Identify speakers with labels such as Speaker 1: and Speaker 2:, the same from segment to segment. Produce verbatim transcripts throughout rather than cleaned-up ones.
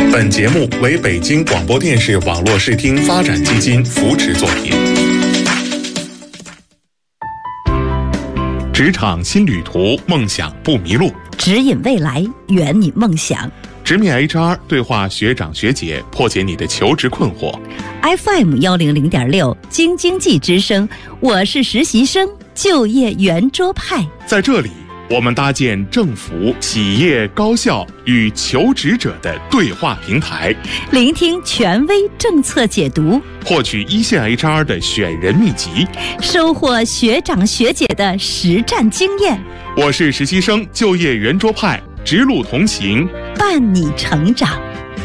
Speaker 1: 本节目为北京广播电视网络视听发展基金扶持作品。职场新旅途，梦想不迷路。
Speaker 2: 指引未来，圆你梦想。
Speaker 1: 直面 H R， 对话学长学姐，破解你的求职困惑。
Speaker 2: F M 一零零点六，京经济之声，我是实习生，就业圆桌派。
Speaker 1: 在这里，我们搭建政府、企业、高校与求职者的对话平台，
Speaker 2: 聆听权威政策解读，
Speaker 1: 获取一线 H R 的选人秘籍，
Speaker 2: 收获学长学姐的实战经验。
Speaker 1: 我是实习生，就业圆桌派，直路同行，
Speaker 2: 伴你成长。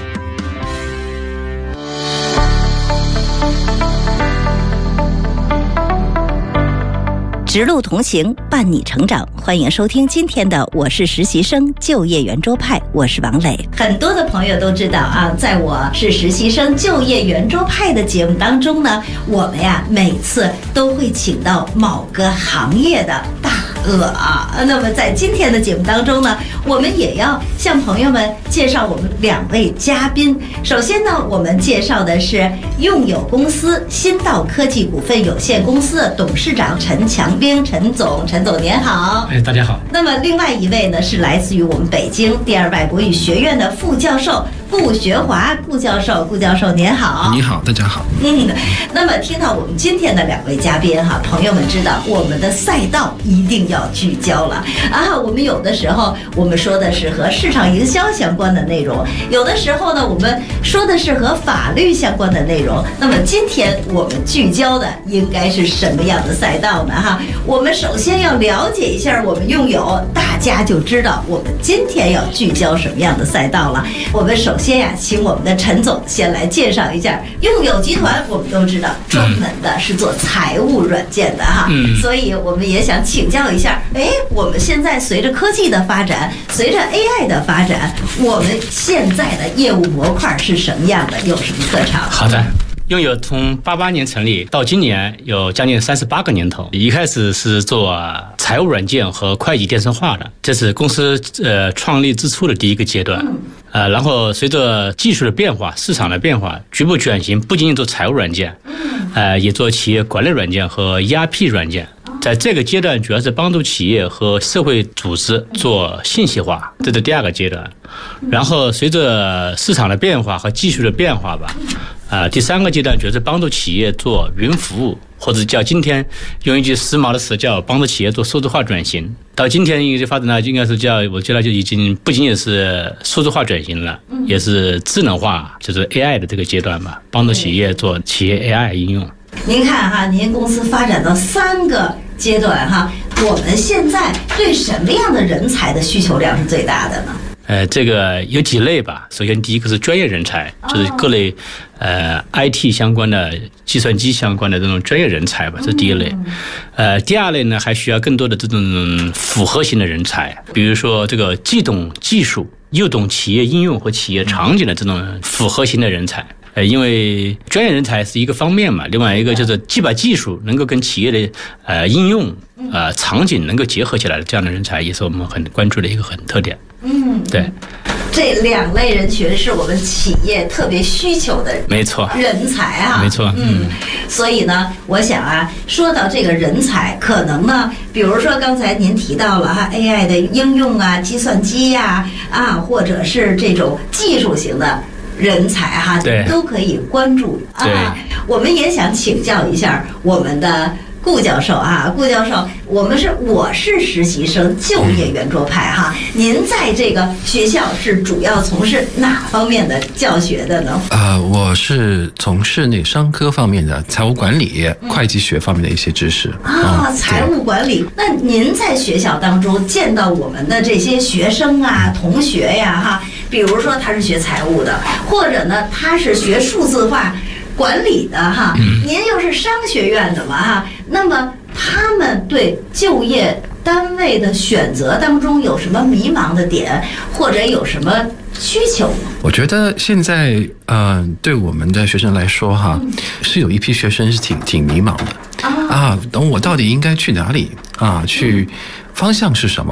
Speaker 2: 直路同行，伴你成长。欢迎收听今天的我是实习生就业圆桌派，我是王磊。很多的朋友都知道啊，在我是实习生就业圆桌派的节目当中呢，我们呀每次都会请到某个行业的大鳄啊。那么在今天的节目当中呢，我们也要向朋友们介绍我们两位嘉宾。首先呢，我们介绍的是用友公司新道科技股份有限公司的董事长陈强兵，陈总，陈总您好。
Speaker 3: 哎，大家好。
Speaker 2: 那么另外一位呢，是来自于我们北京第二外国语学院的副教授顾学华，顾教授，顾教授您好。
Speaker 3: 你好，大家好。
Speaker 2: 嗯，那么听到我们今天的两位嘉宾哈，朋友们知道我们的赛道一定要聚焦了啊。我们有的时候我们说的是和市场营销相关的内容，有的时候呢我们说的是和法律相关的内容。那么今天我们聚焦的应该是什么样的赛道呢？哈，我们首先要了解一下我们用友，大家就知道我们今天要聚焦什么样的赛道了。我们首先呀，请我们的陈总先来介绍一下用友集团。我们都知道专门的是做财务软件的哈，嗯，所以我们也想请教一下，哎，我们现在随着科技的发展，随着 A I 的发展，我们现在的业务模块是什么样的？有什么特长？
Speaker 3: 好的。用友从八八年成立到今年有将近三十八个年头，一开始是做财务软件和会计电算化的，这是公司呃创立之初的第一个阶段。呃，然后随着技术的变化、市场的变化，局部转型，不仅仅做财务软件，呃，也做企业管理软件和 E R P 软件。在这个阶段，主要是帮助企业和社会组织做信息化，这是第二个阶段。然后随着市场的变化和技术的变化吧，呃，第三个阶段主要是帮助企业做云服务，或者叫今天用一句时髦的词叫帮助企业做数字化转型。到今天一个发展呢，应该是叫我觉得就已经不仅仅是数字化转型了，也是智能化，就是 A I 的这个阶段吧，帮助企业做企业 A I 应用。
Speaker 2: 您看哈，您公司发展到三个阶段哈，我们现在对什么样的人才的需求量是最大的呢？
Speaker 3: 呃，这个有几类吧。首先，第一个是专业人才，就是各类呃 I T 相关的、计算机相关的这种专业人才吧，这是第一类。呃，第二类呢，还需要更多的这种复合型的人才，比如说这个既懂技术又懂企业应用和企业场景的这种复合型的人才。呃，因为专业人才是一个方面嘛，另外一个就是既把技术能够跟企业的呃应用呃场景能够结合起来的这样的人才，也是我们很关注的一个很特点。嗯，对，
Speaker 2: 这两类人群是我们企业特别需求的，
Speaker 3: 没错，
Speaker 2: 人才啊，
Speaker 3: 没错，
Speaker 2: 嗯，所以呢，我想啊，说到这个人才，可能呢，比如说刚才您提到了哈 A I 的应用啊，计算机呀 啊, 啊，或者是这种技术型的人才哈，都可以关注啊。我们也想请教一下我们的顾教授啊，顾教授，我们是我是实习生就业圆桌派哈，您在这个学校是主要从事哪方面的教学的呢？
Speaker 4: 呃，我是从事那商科方面的财务管理、嗯、会计学方面的一些知识
Speaker 2: 啊、嗯。财务管理，那您在学校当中见到我们的这些学生啊、同学呀哈，比如说他是学财务的，或者呢他是学数字化管理的哈，您又是商学院的嘛哈，那么他们对就业单位的选择当中有什么迷茫的点，或者有什么需求吗？
Speaker 4: 我觉得现在呃，对我们的学生来说哈，嗯、是有一批学生是挺挺迷茫的啊，啊，等我到底应该去哪里啊？去方向是什么？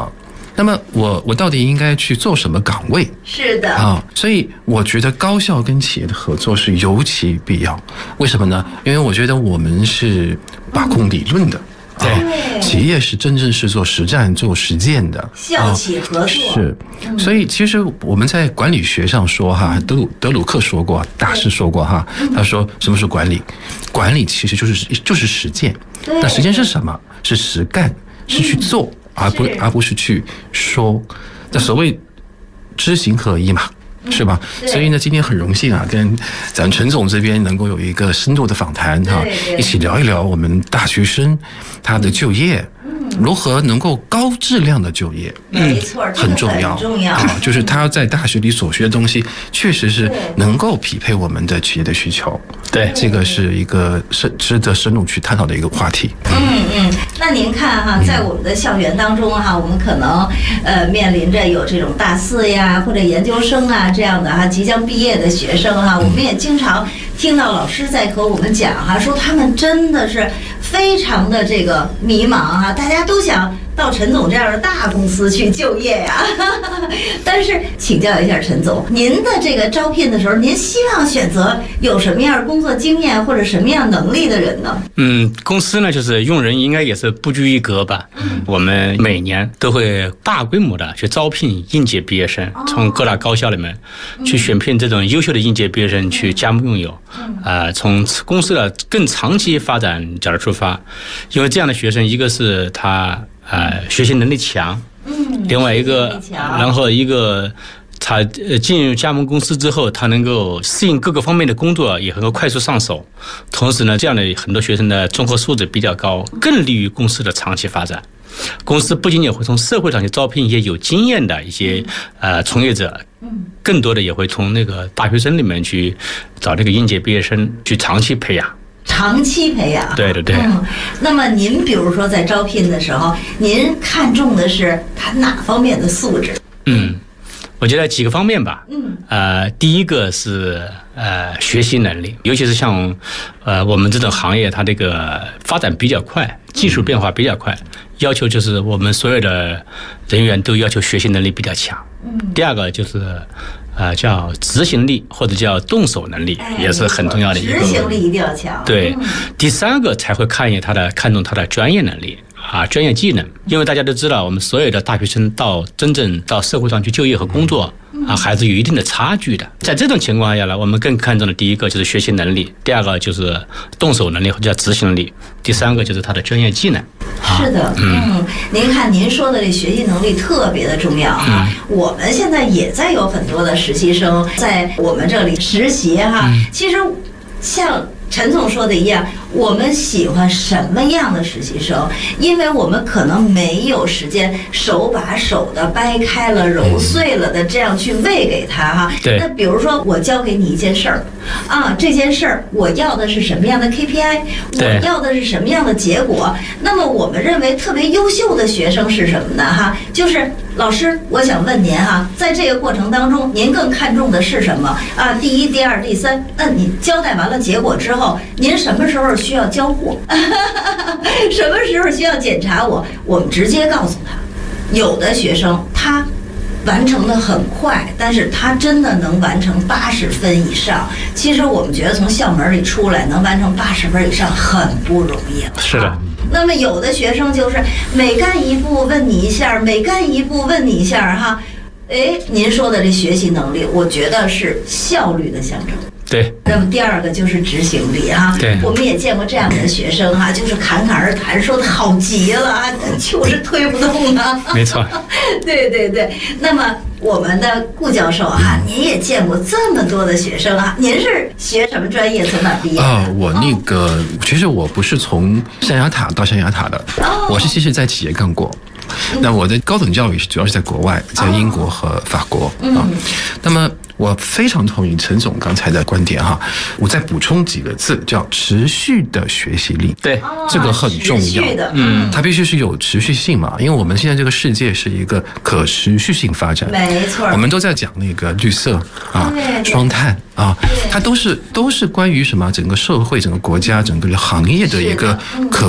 Speaker 4: 那么我我到底应该去做什么岗位？
Speaker 2: 是的
Speaker 4: 啊，所以我觉得高校跟企业的合作是尤其必要。为什么呢？因为我觉得我们是把控理论的。
Speaker 3: 对、
Speaker 4: 啊，企业是真正是做实战、做实践的，
Speaker 2: 校企合作、啊、
Speaker 4: 是。所以其实我们在管理学上说哈，德鲁德鲁克说过，大师说过哈，他说什么是管理？管理其实就是就是实践。那实践是什么？是实干，是去做，嗯、而不而不是去说。那所谓知行合一嘛。是吧？所以呢，今天很荣幸啊，跟咱陈总这边能够有一个深度的访谈哈、啊，一起聊一聊我们大学生他的就业，嗯、如何能够高质量的就业，
Speaker 2: 没错，
Speaker 4: 嗯、很重要，
Speaker 2: 很重要
Speaker 4: 啊，就是他在大学里所学的东西，确实是能够匹配我们的企业的需求。
Speaker 3: 对，
Speaker 4: 这个是一个深值得深入去探讨的一个话题。
Speaker 2: 嗯嗯，那您看哈，在我们的校园当中哈，我们可能呃面临着有这种大四呀或者研究生啊这样的哈即将毕业的学生哈，我们也经常听到老师在和我们讲哈，说他们真的是非常的这个迷茫哈，大家都想到陈总这样的大公司去就业呀。但是请教一下陈总，您的这个招聘的时候，您希望选择有什么样工作经验或者什么样能力的人呢？
Speaker 3: 嗯，公司呢就是用人应该也是不拘一格吧。嗯、我们每年都会大规模的去招聘应届毕业生，哦、从各大高校里面去选聘这种优秀的应届毕业生去加盟用友。嗯、呃，从公司的更长期发展角度出发，因为这样的学生，一个是他呃学习能力强，嗯，另外一个，然后一个。他呃进入加盟公司之后，他能够适应各个方面的工作，也能够快速上手。同时呢，这样的很多学生的综合素质比较高，更利于公司的长期发展。公司不仅仅会从社会上去招聘一些有经验的一些呃从业者，更多的也会从那个大学生里面去找这个应届毕业生去长期培养。
Speaker 2: 长期培养，
Speaker 3: 对对对。
Speaker 2: 嗯，那么您比如说在招聘的时候，您看重的是他哪方面的素质？
Speaker 3: 嗯。我觉得几个方面吧，
Speaker 2: 嗯，
Speaker 3: 呃，第一个是呃学习能力，尤其是像呃我们这种行业，它这个发展比较快，技术变化比较快，要求就是我们所有的人员都要求学习能力比较强。嗯，第二个就是呃叫执行力或者叫动手能力，
Speaker 2: 哎、
Speaker 3: 也是很重要的一个。
Speaker 2: 执行力一定要强。
Speaker 3: 对，
Speaker 2: 嗯、
Speaker 3: 第三个才会看一眼他的看重他的专业能力。啊，专业技能，因为大家都知道，我们所有的大学生到真正到社会上去就业和工作啊，还是有一定的差距的。在这种情况下呢，我们更看重的第一个就是学习能力，第二个就是动手能力或者叫执行力，第三个就是他的专业技能。
Speaker 2: 是的，嗯，嗯您看您说的这学习能力特别的重要哈。嗯、我们现在也在有很多的实习生在我们这里实习哈。嗯、其实像陈总说的一样，我们喜欢什么样的实习生？因为我们可能没有时间手把手的掰开了、揉碎了的这样去喂给他哈。
Speaker 3: 对。
Speaker 2: 那比如说，我交给你一件事儿，啊，这件事儿我要的是什么样的 K P I？ 我要的是什么样的结果？那么我们认为特别优秀的学生是什么呢？哈，就是老师，我想问您哈，在这个过程当中，您更看重的是什么啊？第一、第二、第三，那你交代完了结果之后，您什么时候需要交货？什么时候需要检查我？我们直接告诉他。有的学生他完成的很快，但是他真的能完成八十分以上。其实我们觉得从校门里出来能完成八十分以上很不容易了。
Speaker 3: 是的。
Speaker 2: 那么有的学生就是每干一步问你一下，每干一步问你一下哈。哎，您说的这学习能力，我觉得是效率的象征。
Speaker 3: 对。
Speaker 2: 那么第二个就是执行力哈。
Speaker 3: 对。
Speaker 2: 我们也见过这样的学生哈，就是侃侃而谈，说的好极了，就是推不动啊。
Speaker 3: 没错。
Speaker 2: 对对对。那么我们的顾教授哈，您也见过这么多的学生啊，您是学什么专业，从哪毕业的？
Speaker 4: 啊，我那个、哦、其实我不是从象牙塔到象牙塔的，哦、我是其实在企业干过。那我的高等教育主要是在国外，在英国和法国啊。
Speaker 2: 嗯、
Speaker 4: 那么我非常同意陈总刚才的观点哈，我再补充几个字，叫持续的学习力。
Speaker 3: 对，
Speaker 4: 这个很重要。
Speaker 2: 嗯，
Speaker 4: 它必须是有持续性嘛，因为我们现在这个世界是一个可持续性发展。
Speaker 2: 没错。
Speaker 4: 我们都在讲那个绿色啊，双碳啊，它都是都是关于什么？整个社会、整个国家、整个行业的一个可